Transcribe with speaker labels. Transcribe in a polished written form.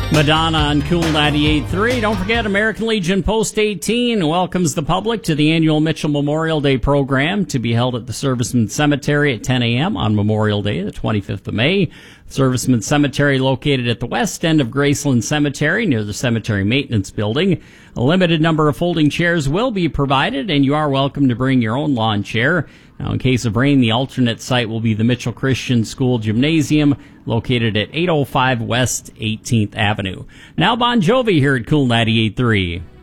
Speaker 1: Madonna on Cool 98.3. Don't forget, American Legion Post 18 welcomes the public to the annual Mitchell Memorial Day program to be held at the Servicemen Cemetery at 10 a.m. on Memorial Day, the 25th of May. Servicemen Cemetery located at the west end of Graceland Cemetery near the Cemetery Maintenance Building. A limited number of folding chairs will be provided, and you are welcome to bring your own lawn chair. Now, in case of rain, the alternate site will be the Mitchell Christian School Gymnasium, located at 805 West 18th Avenue. Now, Bon Jovi here at Cool 98.3.